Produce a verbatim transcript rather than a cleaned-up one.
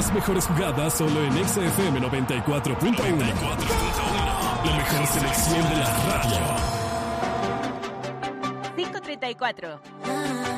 Las mejores jugadas solo en Exa F M noventa y cuatro punto uno. La mejor selección de la radio. cinco treinta y cuatro.